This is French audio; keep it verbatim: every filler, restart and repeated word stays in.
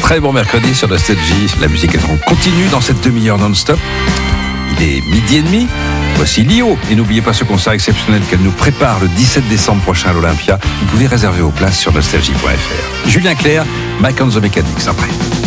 Très bon mercredi sur Nostalgie. La musique est en continu dans cette demi-heure non-stop. Il est midi et demi. Voici Lio. Et n'oubliez pas ce concert exceptionnel qu'elle nous prépare le dix-sept décembre prochain à l'Olympia. Vous pouvez réserver vos places sur nostalgie point f r. Julien Clerc, Mike and the Mechanics après.